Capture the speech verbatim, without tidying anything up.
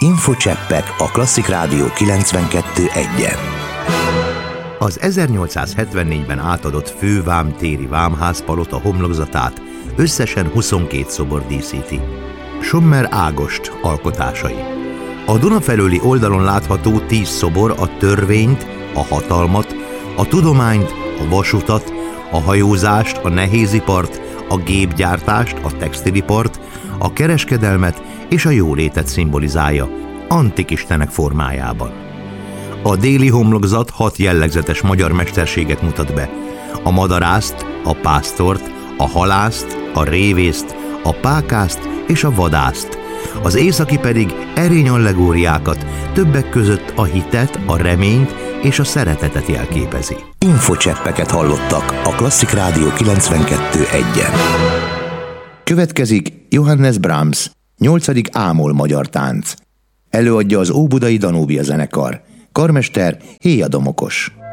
Infocseppek a Klasszik Rádió kilencvenkettő egyen. Az ezernyolcszázhetvennégyben átadott fővám téri vámházpalota homlokzatát összesen huszonkét szobor díszíti. Sommer Ágost alkotásai. A Duna felőli oldalon látható tíz szobor a törvényt, a hatalmat, a tudományt, a vasutat, a hajózást, a nehézipart, a gépgyártást, a textilipart, a kereskedelmet és a jólétet szimbolizálja, antik istenek formájában. A déli homlokzat hat jellegzetes magyar mesterséget mutat be: a madarászt, a pásztort, a halászt, a révészt, a pákászt és a vadászt, az északi pedig erény allegóriákat, többek között a hitet, a reményt és a szeretetet jelképezi. Infocseppeket hallottak a Klasszik Rádió kilencvenkettő egyen. Következik Johannes Brahms, nyolcadik ámol magyar tánc. Előadja az Óbudai Danúbia zenekar. Karmester Héja Domokos.